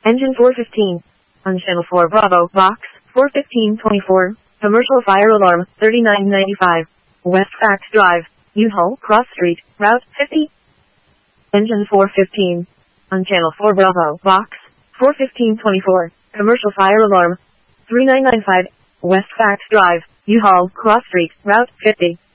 Engine 415. On channel 4 Bravo, box 41524. Commercial fire alarm 3995. West Fact Drive, U-Haul, Cross Street, Route 50. Engine 415. On channel 4 Bravo, box 41524. Commercial fire alarm 3995. West Fact Drive, U-Haul, Cross Street, Route 50.